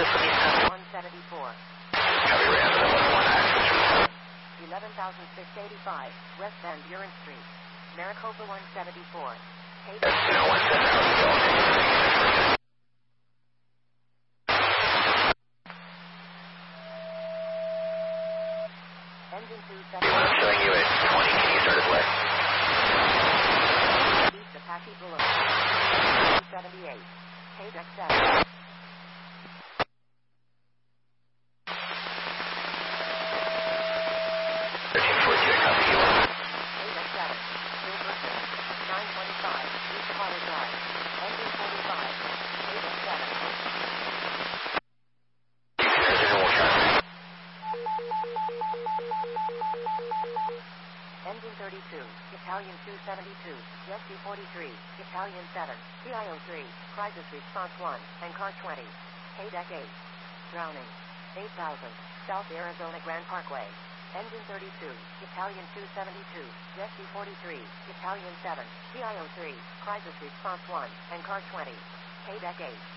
174. Copy, Ransom 1 access. 11,685, West Van Buren Street. Maricopa 174. Hey, Now 170. Engine 270. I'm showing you at 20. Can you start at west? East Apache Boulevard. 278. Hey, deck 7. 1342, copy you. Hey, deck 7. Hill Brooklyn. 925. East Potter Drive. Engine 45. Hey, deck 7. Visual traffic. Engine 32, Italian 272, Jessie 43, Italian 7, PIO 3, Crisis Response 1, and Car 20. Hey, deck 8. Drowning. 8,000, South Arizona Grand Parkway. Engine 32, Italian 272, Jessie 43, Italian 7, PIO 3, Crisis Response 1, and Car 20. Hey, deck 8.